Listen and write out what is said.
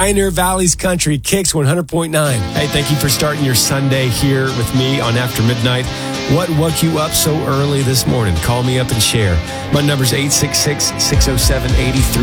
Pioneer Valley's Country, Kicks 100.9. Hey, thank you for starting your Sunday here with me on After Midnight. What woke you up so early this morning? Call me up and share. My number's 866-607-83.